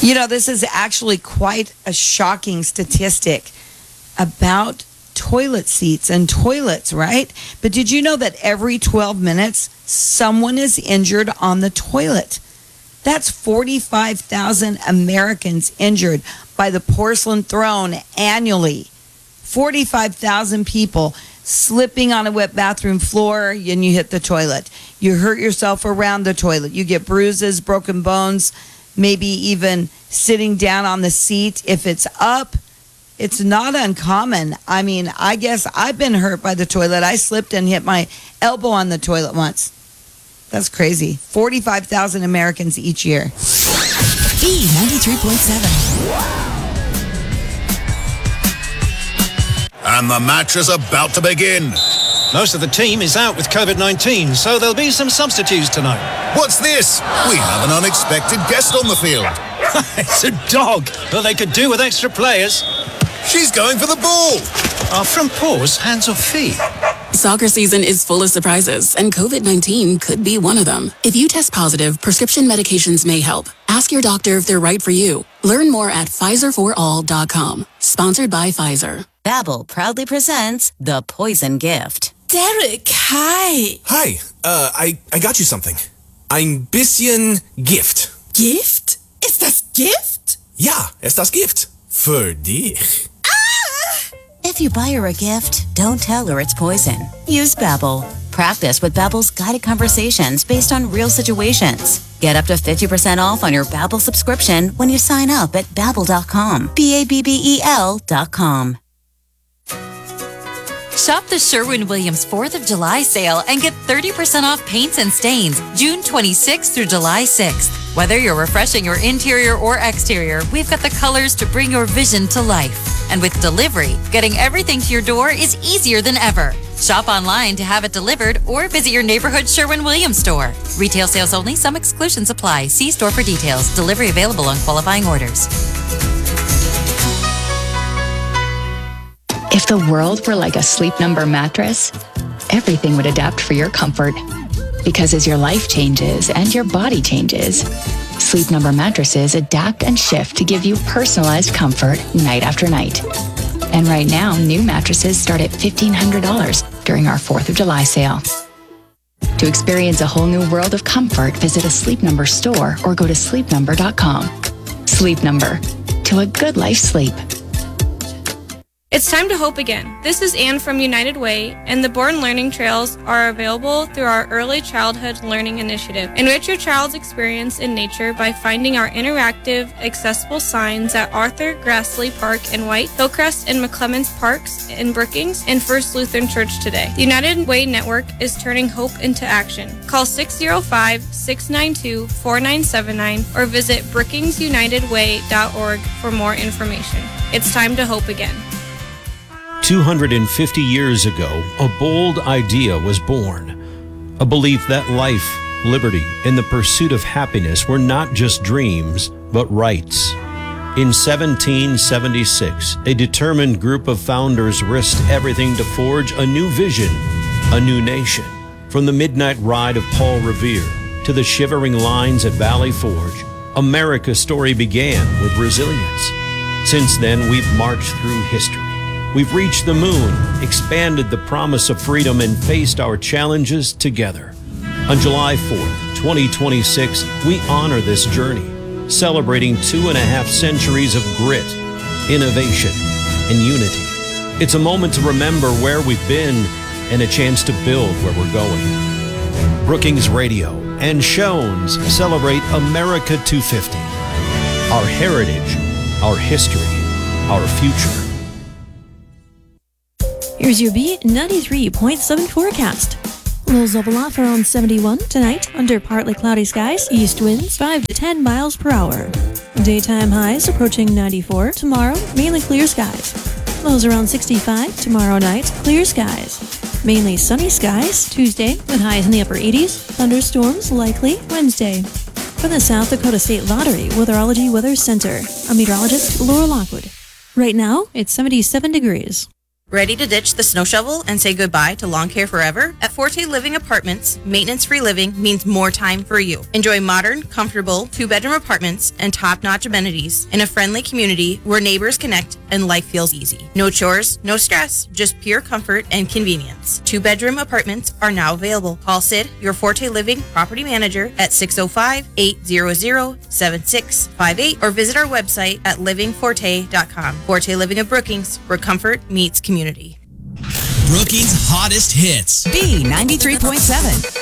You know, this is actually quite a shocking statistic about toilet seats and toilets, right? But did you know that every 12 minutes, someone is injured on the toilet? That's 45,000 Americans injured by the porcelain throne annually. 45,000 people slipping on a wet bathroom floor and you hit the toilet. You hurt yourself around the toilet. You get bruises, broken bones, maybe even sitting down on the seat. If it's up, it's not uncommon. I mean, I guess I've been hurt by the toilet. I slipped and hit my elbow on the toilet once. That's crazy. 45,000 Americans each year. B93.7. And the match is about to begin. Most of the team is out with COVID-19, so there'll be some substitutes tonight. What's this? We have an unexpected guest on the field. It's a dog. Well, they could do with extra players. She's going for the ball. Are front paws hands or feet? Soccer season is full of surprises, and COVID-19 could be one of them. If you test positive, prescription medications may help. Ask your doctor if they're right for you. Learn more at PfizerForAll.com. Sponsored by Pfizer. Babbel proudly presents The Poison Gift. Derek, hi. Hi, I got you something. Ein bisschen Gift. Gift? Ist das Gift? Ja, ist das Gift. Für dich. If you buy her a gift, don't tell her it's poison. Use Babbel. Practice with Babbel's guided conversations based on real situations. Get up to 50% off on your Babbel subscription when you sign up at Babbel.com. Babbel.com. Shop the Sherwin-Williams 4th of July sale and get 30% off paints and stains June 26th through July 6th. Whether you're refreshing your interior or exterior, we've got the colors to bring your vision to life. And with delivery, getting everything to your door is easier than ever. Shop online to have it delivered or visit your neighborhood Sherwin-Williams store. Retail sales only. Some exclusions apply. See store for details. Delivery available on qualifying orders. If the world were like a Sleep Number mattress, everything would adapt for your comfort. Because as your life changes and your body changes, Sleep Number mattresses adapt and shift to give you personalized comfort night after night. And right now, new mattresses start at $1,500 during our 4th of July sale. To experience a whole new world of comfort, visit a Sleep Number store or go to sleepnumber.com. Sleep Number. To a good life sleep. It's time to hope again. This is Anne from United Way, and the Born Learning Trails are available through our Early Childhood Learning Initiative. Enrich your child's experience in nature by finding our interactive, accessible signs at Arthur Grassley Park in White, Hillcrest and McClemens Parks in Brookings, and First Lutheran Church today. The United Way Network is turning hope into action. Call 605-692-4979 or visit brookingsunitedway.org for more information. It's time to hope again. 250 years ago, a bold idea was born. A belief that life, liberty, and the pursuit of happiness were not just dreams, but rights. In 1776, a determined group of founders risked everything to forge a new vision, a new nation. From the midnight ride of Paul Revere to the shivering lines at Valley Forge, America's story began with resilience. Since then, we've marched through history. We've reached the moon, expanded the promise of freedom, and faced our challenges together. On July 4th, 2026, we honor this journey, celebrating 2.5 centuries of grit, innovation, and unity. It's a moment to remember where we've been and a chance to build where we're going. Brookings Radio and Shones celebrate America 250. Our heritage, our history, our future. Here's your B93.7 forecast. Lows level off around 71 tonight under partly cloudy skies. East winds 5 to 10 miles per hour. Daytime highs approaching 94. Tomorrow, mainly clear skies. Lows around 65 tomorrow night. Clear skies. Mainly sunny skies Tuesday with highs in the upper 80s. Thunderstorms likely Wednesday. From the South Dakota State Lottery Weatherology Weather Center, I'm meteorologist Laura Lockwood. Right now, it's 77 degrees. Ready to ditch the snow shovel and say goodbye to lawn care forever? At Forte Living Apartments, maintenance-free living means more time for you. Enjoy modern, comfortable, 2-bedroom apartments and top-notch amenities in a friendly community where neighbors connect and life feels easy. No chores, no stress, just pure comfort and convenience. 2-bedroom apartments are now available. Call Sid, your Forte Living property manager, at 605-800-7658 or visit our website at livingforte.com. Forte Living of Brookings, where comfort meets community. Brookings' hottest hits. B93.7.